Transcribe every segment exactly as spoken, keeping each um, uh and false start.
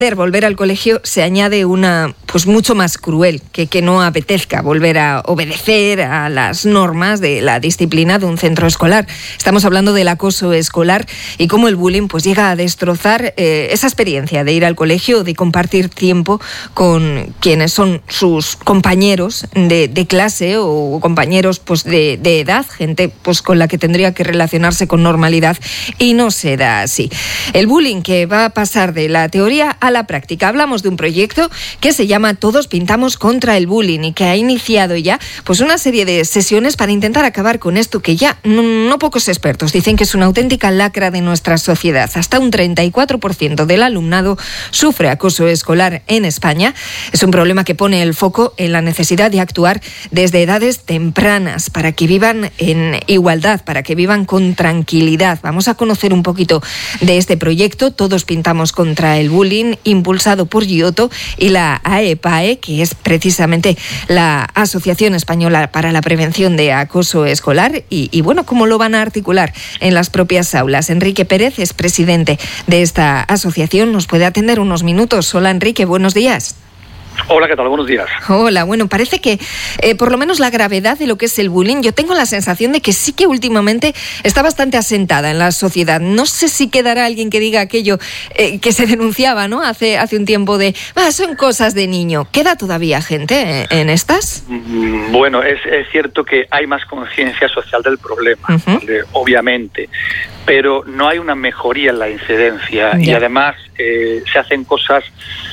Volver al colegio se añade una, pues mucho más cruel, que que no apetezca volver a obedecer a las normas de la disciplina de un centro escolar. Estamos hablando del acoso escolar y cómo el bullying pues llega a destrozar eh, esa experiencia de ir al colegio, de compartir tiempo con quienes son sus compañeros de, de clase o compañeros pues de, de edad, gente pues con la que tendría que relacionarse con normalidad y no se da así. El bullying que va a pasar de la teoría a la práctica. Hablamos de un proyecto que se llama Todos Pintamos contra el Bullying y que ha iniciado ya pues una serie de sesiones para intentar acabar con esto que ya no, no pocos expertos dicen que es una auténtica lacra de nuestra sociedad. Hasta un treinta y cuatro por ciento del alumnado sufre acoso escolar en España. Es un problema que pone el foco en la necesidad de actuar desde edades tempranas para que vivan en igualdad, para que vivan con tranquilidad. Vamos a conocer un poquito de este proyecto, Todos Pintamos contra el Bullying, impulsado por Giotto y la AEPAE, que es precisamente la Asociación Española para la Prevención de Acoso Escolar. Y, y bueno, ¿cómo lo van a articular en las propias aulas? Enrique Pérez es presidente de esta asociación. Nos puede atender unos minutos. Hola, Enrique, buenos días. Hola, ¿qué tal? Buenos días. Hola, bueno, parece que eh, por lo menos la gravedad de lo que es el bullying, yo tengo la sensación de que sí que últimamente está bastante asentada en la sociedad. No sé si quedará alguien que diga aquello eh, que se denunciaba, ¿no? Hace, hace un tiempo de, ah, son cosas de niño. ¿Queda todavía gente en, en estas? Bueno, es, es cierto que hay más conciencia social del problema, uh-huh. ¿vale? Obviamente, pero no hay una mejoría en la incidencia yeah. y además eh, se hacen cosas...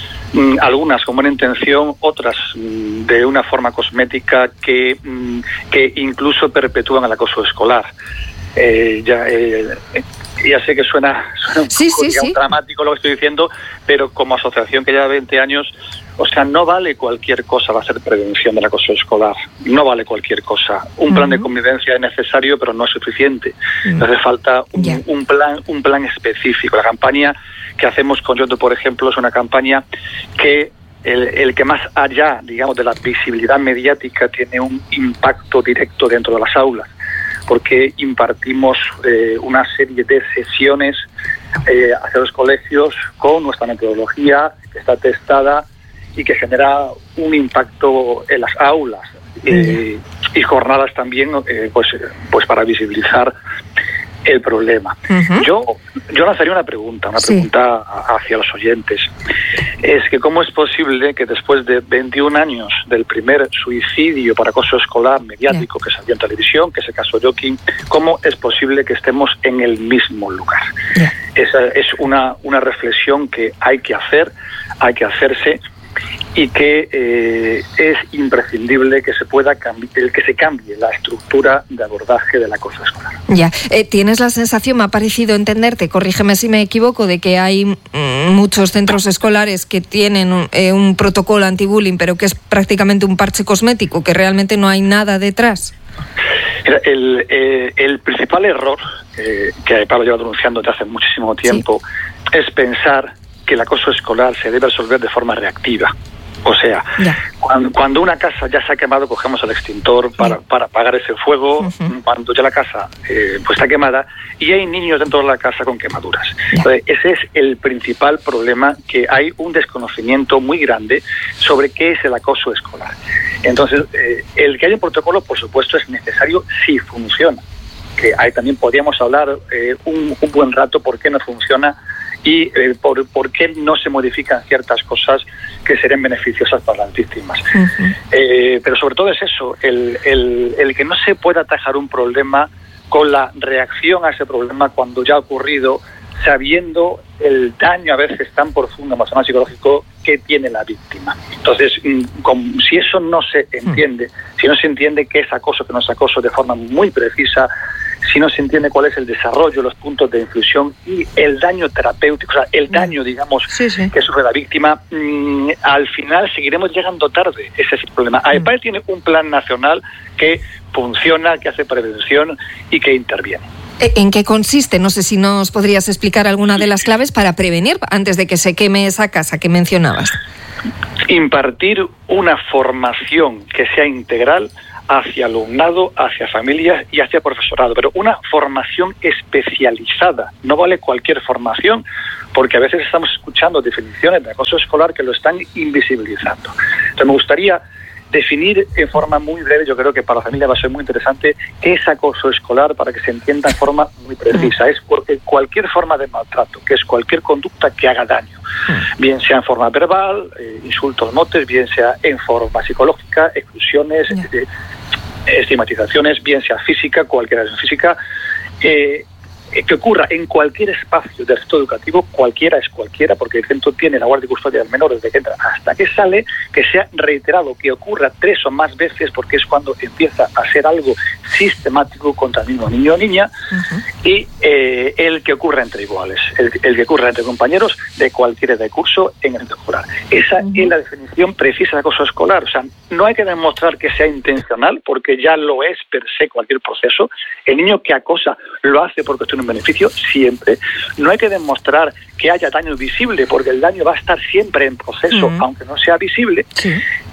algunas con buena intención, otras de una forma cosmética que, que incluso perpetúan el acoso escolar. Eh, ya, eh, ya sé que suena, suena un sí, poco sí, digamos, sí. dramático lo que estoy diciendo, pero como asociación que lleva veinte años, o sea, no vale cualquier cosa va a ser prevención del acoso escolar. No vale cualquier cosa. Un plan uh-huh. de convivencia es necesario, pero no es suficiente. Uh-huh. Hace falta un, yeah. un plan, un plan específico. La campaña que hacemos con Giotto, por ejemplo, es una campaña que el, el que más allá, digamos, de la visibilidad mediática tiene un impacto directo dentro de las aulas, porque impartimos eh, una serie de sesiones eh, hacia los colegios con nuestra metodología que está testada y que genera un impacto en las aulas eh, y jornadas también eh, pues, pues para visibilizar el problema. Uh-huh. Yo yo lanzaría una pregunta, una sí. pregunta hacia los oyentes. Es que ¿cómo es posible que después de veintiún años del primer suicidio por acoso escolar mediático yeah. que salió en televisión, que es el caso Joaquín, cómo es posible que estemos en el mismo lugar? Yeah. Esa es una, una reflexión que hay que hacer, hay que hacerse y que eh, es imprescindible que se pueda cambiar, que se cambie la estructura de abordaje del acoso escolar. Ya, eh, tienes la sensación, me ha parecido entenderte, corrígeme si me equivoco, de que hay mm, muchos centros escolares que tienen un, eh, un protocolo anti-bullying, pero que es prácticamente un parche cosmético, que realmente no hay nada detrás. El, eh, el principal error eh, que Pablo lleva denunciando desde hace muchísimo tiempo sí. es pensar que el acoso escolar se debe resolver de forma reactiva. O sea, cuando, cuando una casa ya se ha quemado, cogemos el extintor para, yeah. para apagar ese fuego. Uh-huh. Cuando ya la casa eh, pues está quemada y hay niños dentro de la casa con quemaduras. Yeah. Entonces, ese es el principal problema, que hay un desconocimiento muy grande sobre qué es el acoso escolar. Entonces, eh, el que haya un protocolo, por supuesto, es necesario si funciona. Que ahí también podríamos hablar eh, un, un buen rato por qué no funciona y eh, por, por qué no se modifican ciertas cosas que serían beneficiosas para las víctimas. Uh-huh. Eh, pero sobre todo es eso, el, el, el que no se pueda atajar un problema con la reacción a ese problema cuando ya ha ocurrido, sabiendo el daño a veces tan profundo, emocional, psicológico que tiene la víctima. Entonces, con, si eso no se entiende, uh-huh. si no se entiende qué es acoso, que no es acoso de forma muy precisa, si no se entiende cuál es el desarrollo, los puntos de inflexión y el daño terapéutico, o sea, el daño, digamos, sí, sí. que sufre la víctima, mmm, al final seguiremos llegando tarde. Ese es el problema. Mm. AEPAE tiene un plan nacional que funciona, que hace prevención y que interviene. ¿En qué consiste? No sé si nos podrías explicar alguna de las claves para prevenir antes de que se queme esa casa que mencionabas. Impartir una formación que sea integral hacia alumnado, hacia familias y hacia profesorado, pero una formación especializada. No vale cualquier formación, porque a veces estamos escuchando definiciones de acoso escolar que lo están invisibilizando. Entonces me gustaría definir en forma muy breve, yo creo que para la familia va a ser muy interesante, qué es acoso escolar para que se entienda en forma muy precisa. Es porque cualquier forma de maltrato, que es cualquier conducta que haga daño, bien sea en forma verbal, eh, insultos, motes, bien sea en forma psicológica, exclusiones, eh, estigmatizaciones, bien sea física, cualquiera es física, eh, que ocurra en cualquier espacio del centro educativo, cualquiera es cualquiera, porque el centro tiene la guardia y custodia del menor desde que entra hasta que sale, que sea reiterado, que ocurra tres o más veces, porque es cuando empieza a ser algo sistemático contra el mismo niño o niña, uh-huh. y eh, el que ocurra entre iguales, el, el que ocurra entre compañeros de cualquier edad de curso en el centro escolar. Esa uh-huh. es la definición precisa de acoso escolar. O sea, no hay que demostrar que sea intencional, porque ya lo es per se cualquier proceso. El niño que acosa lo hace porque tiene un beneficio siempre. No hay que demostrar que haya daño visible, porque el daño va a estar siempre en proceso, uh-huh. aunque no sea visible. Sí.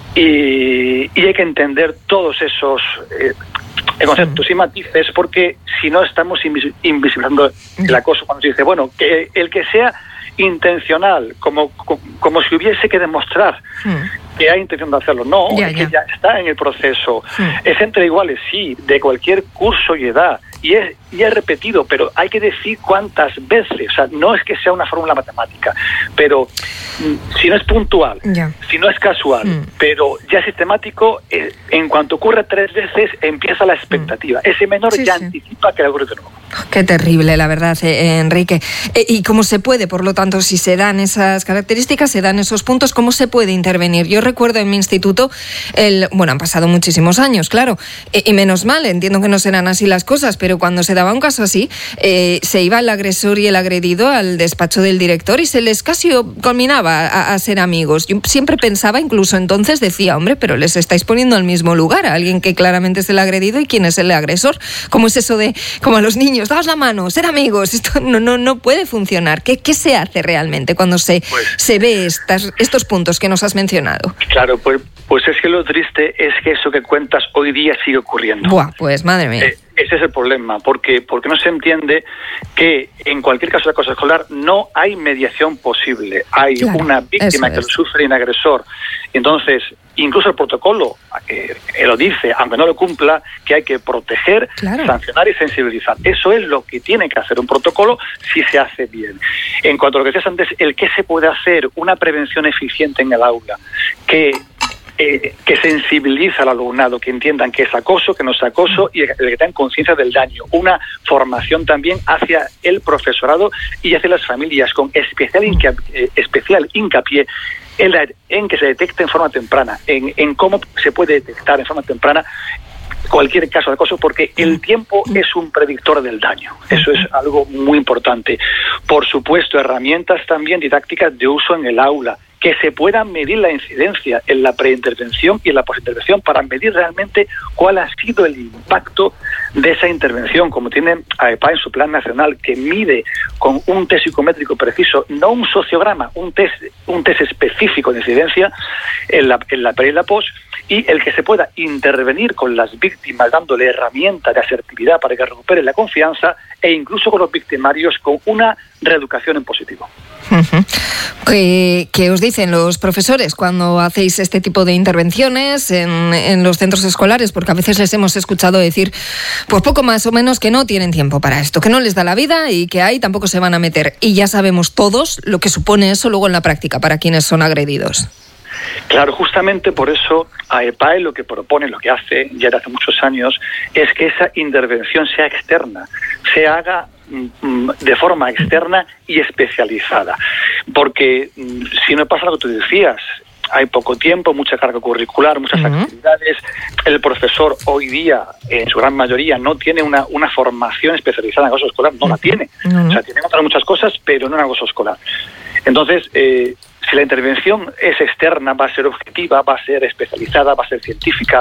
Y, y hay que entender todos esos eh, conceptos uh-huh. y matices, porque si no estamos invis- invisibilizando el acoso cuando se dice, bueno, que el que sea intencional, como, como, como si hubiese que demostrar uh-huh. que hay intención de hacerlo. No, ya, es ya. que ya está en el proceso. Uh-huh. Es entre iguales, sí, de cualquier curso y edad. Y es, y es repetido, pero hay que decir cuántas veces. O sea, no es que sea una fórmula matemática, pero mm, si no es puntual, yeah. si no es casual, mm. pero ya sistemático, eh, en cuanto ocurre tres veces, empieza la expectativa. Mm. Ese menor sí, ya sí. anticipa que le ocurre de nuevo. Qué terrible, la verdad, eh, Enrique. Eh, y cómo se puede, por lo tanto, si se dan esas características, se dan esos puntos, ¿cómo se puede intervenir? Yo recuerdo en mi instituto, el, bueno, han pasado muchísimos años, claro, eh, y menos mal, entiendo que no serán así las cosas, pero cuando se daba un caso así, eh, se iba el agresor y el agredido al despacho del director y se les casi culminaba a, a ser amigos. Yo siempre pensaba, incluso entonces decía, hombre, pero les estáis poniendo al mismo lugar a alguien que claramente es el agredido y quién es el agresor. ¿Cómo es eso de, como a los niños, daos la mano, ser amigos? Esto no, no, no puede funcionar. ¿Qué, qué se hace realmente cuando se, pues, se ve estas, estos puntos que nos has mencionado? Claro, pues, pues es que lo triste es que eso que cuentas hoy día sigue ocurriendo. Buah, pues madre mía. Eh, Ese es el problema, porque, porque no se entiende que en cualquier caso de acoso escolar no hay mediación posible. Hay claro, una víctima que lo sufre y un agresor. Entonces, incluso el protocolo eh, lo dice, aunque no lo cumpla, que hay que proteger, claro. sancionar y sensibilizar. Eso es lo que tiene que hacer un protocolo si se hace bien. En cuanto a lo que decías antes, el que se puede hacer, una prevención eficiente en el aula, que... Eh, que sensibiliza al alumnado, que entiendan que es acoso, que no es acoso y que tengan conciencia del daño. Una formación también hacia el profesorado y hacia las familias, con especial hincapié, eh, especial hincapié en, la, en que se detecte en forma temprana, en, en cómo se puede detectar en forma temprana cualquier caso de acoso, porque el tiempo es un predictor del daño. Eso es algo muy importante. Por supuesto, herramientas también didácticas de uso en el aula, que se pueda medir la incidencia en la preintervención y en la postintervención para medir realmente cuál ha sido el impacto de esa intervención, como tiene AEPA en su plan nacional, que mide con un test psicométrico preciso, no un sociograma, un test, un test específico de incidencia en la, en la pre y la post, y el que se pueda intervenir con las víctimas dándole herramientas de asertividad para que recuperen la confianza, e incluso con los victimarios con una reeducación en positivo. Uh-huh. ¿Qué, ¿Qué os dicen los profesores cuando hacéis este tipo de intervenciones en, en los centros escolares? Porque a veces les hemos escuchado decir, pues poco más o menos, que no tienen tiempo para esto, que no les da la vida y que ahí tampoco se van a meter. Y ya sabemos todos lo que supone eso luego en la práctica para quienes son agredidos. Claro, justamente por eso AEPAE lo que propone, lo que hace ya desde hace muchos años, es que esa intervención sea externa, se haga de forma externa y especializada. Porque si no pasa lo que tú decías, hay poco tiempo, mucha carga curricular, muchas uh-huh. actividades. El profesor hoy día, en su gran mayoría, no tiene una, una formación especializada en acoso escolar, no uh-huh. la tiene. Uh-huh. O sea, tiene otras muchas cosas, pero no en acoso escolar. Entonces, eh, si la intervención es externa, va a ser objetiva, va a ser especializada, va a ser científica,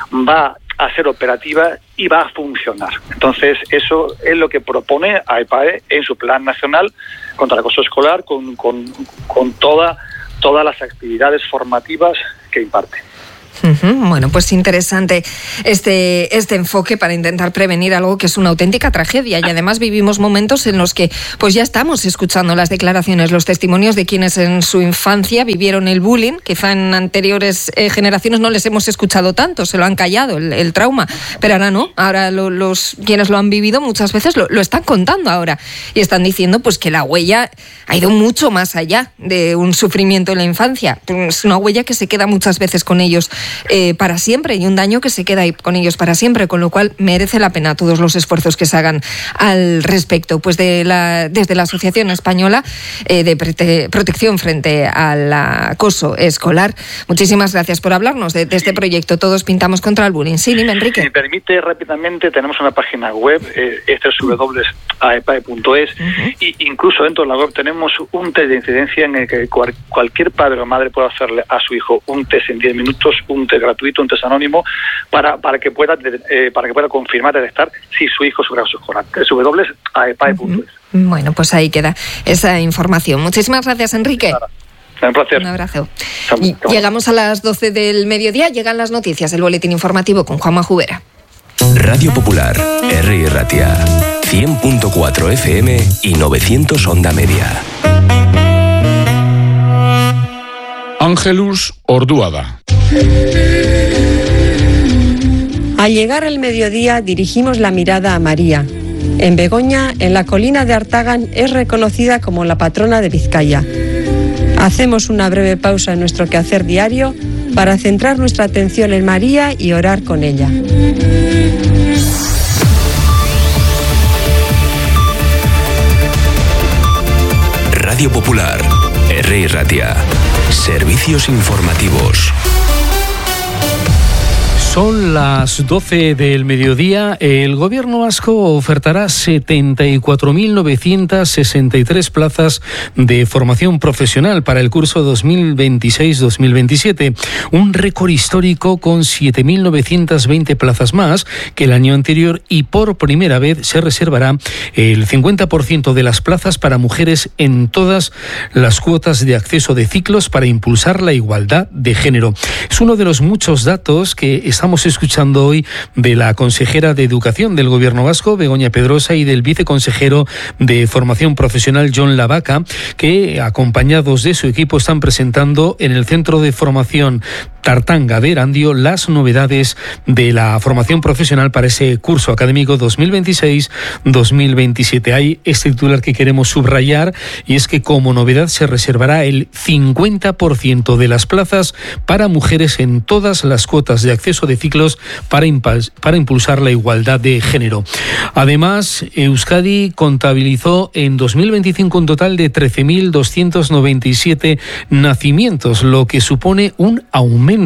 va a ser operativa y va a funcionar. Entonces, eso es lo que propone AEPAE en su plan nacional contra el acoso escolar, con, con, con toda, todas las actividades formativas que imparte. Uh-huh. Bueno, pues interesante este, este enfoque para intentar prevenir algo que es una auténtica tragedia, y además vivimos momentos en los que pues ya estamos escuchando las declaraciones, los testimonios de quienes en su infancia vivieron el bullying. Quizá en anteriores eh, generaciones no les hemos escuchado tanto, se lo han callado el, el trauma, pero ahora no, ahora lo, los quienes lo han vivido muchas veces lo, lo están contando ahora y están diciendo pues que la huella ha ido mucho más allá de un sufrimiento en la infancia. Es una huella que se queda muchas veces con ellos Eh, para siempre, y un daño que se queda ahí con ellos para siempre, con lo cual merece la pena todos los esfuerzos que se hagan al respecto. Pues de la, desde la Asociación Española eh, de Prote- Protección frente al Acoso Escolar, muchísimas gracias por hablarnos de, de este proyecto Todos Pintamos contra el Bullying. Sí, dime, Enrique. Si me permite rápidamente, tenemos una página web, eh, este es doble u doble u doble u punto a e p a e punto es, uh-huh. y incluso dentro de la web tenemos un test de incidencia en el que cual, cualquier padre o madre puede hacerle a su hijo un test en diez minutos, un test gratuito, un test anónimo, para, para que pueda eh, para que pueda confirmar, detectar si su hijo sufre acoso escolar. doble u doble u doble u punto a e p a e punto es. Uh-huh. Bueno, pues ahí queda esa información. Muchísimas gracias, Enrique. Claro. Un placer. Un abrazo. Y llegamos a las doce del mediodía, llegan las noticias, el boletín informativo con Juanma Jubera. Radio Popular, R I Ratia, cien punto cuatro F M y novecientos Onda Media. Ángelus Orduada. Al llegar al mediodía dirigimos la mirada a María. En Begoña, en la colina de Artagan, es reconocida como la patrona de Vizcaya. Hacemos una breve pausa en nuestro quehacer diario para centrar nuestra atención en María y orar con ella. Radio Popular, R I Ratia, servicios informativos. Son las doce del mediodía. El Gobierno vasco ofertará setenta y cuatro mil novecientas sesenta y tres plazas de formación profesional para el curso dos mil veintiséis dos mil veintisiete, un récord histórico con siete mil novecientas veinte plazas más que el año anterior, y por primera vez se reservará el cincuenta por ciento de las plazas para mujeres en todas las cuotas de acceso de ciclos para impulsar la igualdad de género. Es uno de los muchos datos que estamos Estamos escuchando hoy de la consejera de Educación del Gobierno vasco, Begoña Pedrosa, y del viceconsejero de Formación Profesional, Jon Lavaca, que, acompañados de su equipo, están presentando en el Centro de Formación Tartanga de Erandio las novedades de la formación profesional para ese curso académico dos mil veintiséis dos mil veintisiete. Hay este titular que queremos subrayar, y es que como novedad se reservará el cincuenta por ciento de las plazas para mujeres en todas las cuotas de acceso de ciclos para, impuls- para impulsar la igualdad de género. Además, Euskadi contabilizó en dos mil veinticinco un total de trece mil doscientos noventa y siete nacimientos, lo que supone un aumento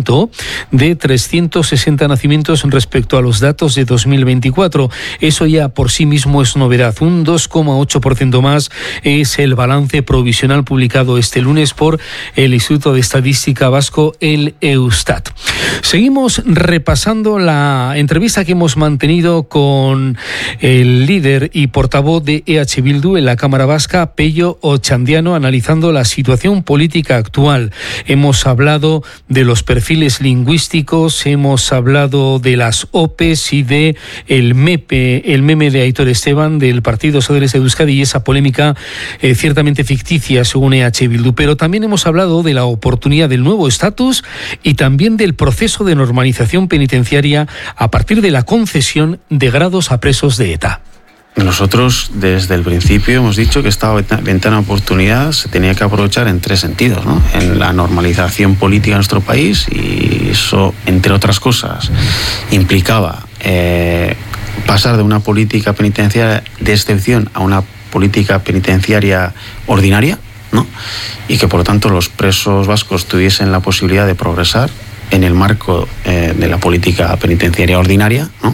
de trescientos sesenta nacimientos respecto a los datos de dos mil veinticuatro. Eso ya por sí mismo es novedad. Un dos coma ocho por ciento más es el balance provisional publicado este lunes por el Instituto de Estadística Vasco, el Eustat. Seguimos repasando la entrevista que hemos mantenido con el líder y portavoz de E H Bildu en la Cámara Vasca, Pello Otxandiano, analizando la situación política actual. Hemos hablado de los perfiles lingüísticos, hemos hablado de las O P E y de el mepe, el meme de Aitor Esteban del Partido Socialista de Euskadi y esa polémica eh, ciertamente ficticia según E H Bildu. Pero también hemos hablado de la oportunidad del nuevo estatus y también del proceso de normalización penitenciaria a partir de la concesión de grados a presos de ETA. Nosotros desde el principio hemos dicho que esta ventana de oportunidad se tenía que aprovechar en tres sentidos, ¿no? En la normalización política de nuestro país, y eso, entre otras cosas, implicaba eh, pasar de una política penitenciaria de excepción a una política penitenciaria ordinaria, ¿no? Y que por lo tanto los presos vascos tuviesen la posibilidad de progresar en el marco eh, de la política penitenciaria ordinaria, ¿no?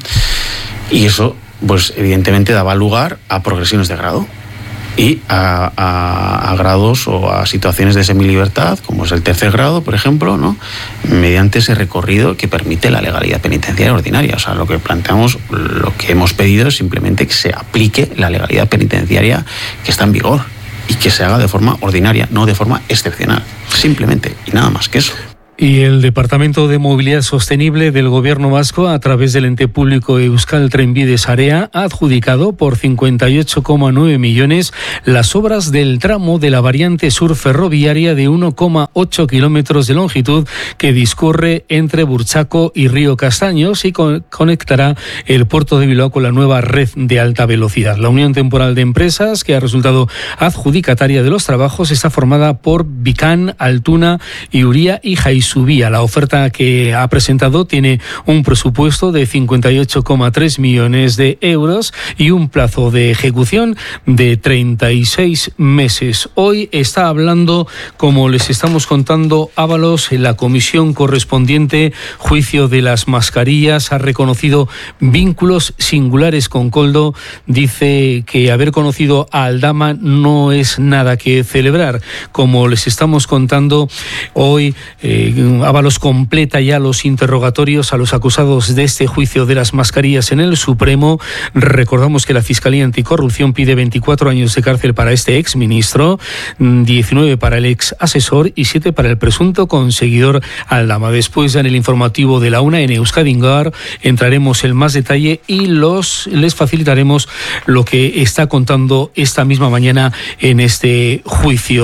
Y eso, pues evidentemente daba lugar a progresiones de grado y a, a, a grados o a situaciones de semilibertad, como es el tercer grado, por ejemplo, ¿no? Mediante ese recorrido que permite la legalidad penitenciaria ordinaria. O sea, lo que planteamos, lo que hemos pedido es simplemente que se aplique la legalidad penitenciaria que está en vigor y que se haga de forma ordinaria, no de forma excepcional, simplemente, y nada más que eso. Y el Departamento de Movilidad Sostenible del Gobierno vasco, a través del ente público Euskal Trenbide Sarea, ha adjudicado por cincuenta y ocho coma nueve millones las obras del tramo de la variante sur ferroviaria de uno coma ocho kilómetros de longitud que discurre entre Burchaco y Río Castaños y con- conectará el puerto de Bilbao con la nueva red de alta velocidad. La Unión Temporal de Empresas, que ha resultado adjudicataria de los trabajos, está formada por Vican, Altuna, Iuría y Jaisubía. La oferta que ha presentado tiene un presupuesto de cincuenta y ocho coma tres millones de euros y un plazo de ejecución de treinta y seis meses. Hoy está hablando, como les estamos contando, Ábalos en la comisión correspondiente juicio de las mascarillas. Ha reconocido vínculos singulares con Koldo. Dice que haber conocido a Aldama no es nada que celebrar. Como les estamos contando hoy, eh, Ábalos completa ya los interrogatorios a los acusados de este juicio de las mascarillas en el Supremo. Recordamos que la Fiscalía Anticorrupción pide veinticuatro años de cárcel para este exministro, diecinueve para el ex asesor y siete para el presunto conseguidor Aldama. Después, en el informativo de la una en Euskadi Gaur, entraremos en más detalle y los les facilitaremos lo que está contando esta misma mañana en este juicio.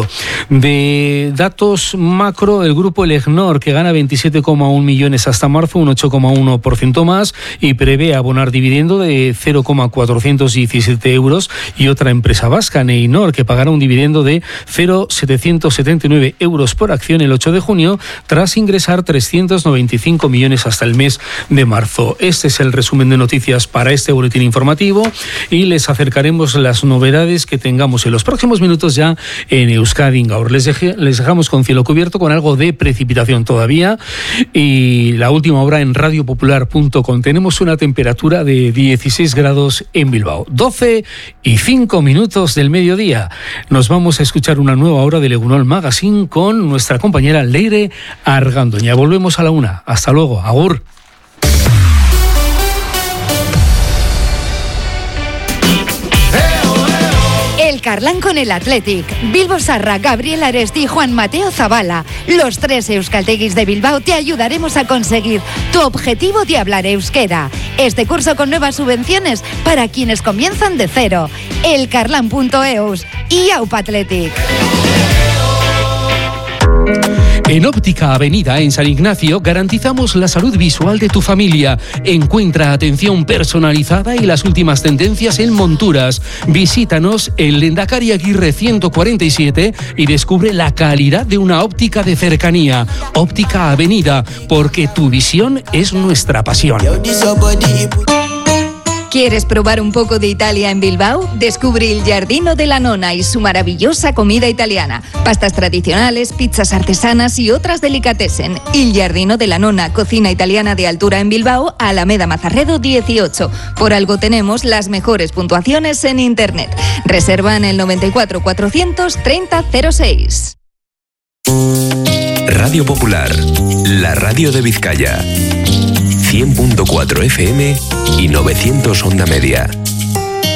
De datos macro, el grupo El Egnor, que gana veintisiete coma uno millones hasta marzo, un ocho coma uno por ciento más, y prevé abonar dividendo de cero coma cuatrocientos diecisiete euros, y otra empresa vasca, Neinor, que pagará un dividendo de cero coma setecientos setenta y nueve euros por acción el ocho de junio, tras ingresar trescientos noventa y cinco millones hasta el mes de marzo. Este es el resumen de noticias para este boletín informativo y les acercaremos las novedades que tengamos en los próximos minutos ya en Euskadi Gaur. Les, deje, les dejamos con cielo cubierto, con algo de precipitación todavía, y la última hora en radio popular punto com. Tenemos una temperatura de dieciséis grados en Bilbao, doce y cinco minutos del mediodía. Nos vamos a escuchar una nueva hora de Egunon Magazine con nuestra compañera Leire Argandoña. Volvemos a la una. Hasta luego. Agur. El Carlán con el Athletic, Bilbo Sarra, Gabriel Aresti y Juan Mateo Zabala. Los tres euskalteguis de Bilbao te ayudaremos a conseguir tu objetivo de hablar euskera. Este curso con nuevas subvenciones para quienes comienzan de cero. elcarlán punto eus y Aupa Athletic. En Óptica Avenida, en San Ignacio, garantizamos la salud visual de tu familia. Encuentra atención personalizada y las últimas tendencias en monturas. Visítanos en Lendakari Aguirre ciento cuarenta y siete y descubre la calidad de una óptica de cercanía. Óptica Avenida, porque tu visión es nuestra pasión. ¿Quieres probar un poco de Italia en Bilbao? Descubre el Giardino della Nonna y su maravillosa comida italiana. Pastas tradicionales, pizzas artesanas y otras delicatessen. El Giardino della Nonna, cocina italiana de altura en Bilbao, Alameda Mazarredo dieciocho. Por algo tenemos las mejores puntuaciones en Internet. Reserva en el noventa y cuatro cuatrocientos treinta cero seis. Radio Popular, la radio de Vizcaya. cien punto cuatro F M y novecientos onda media.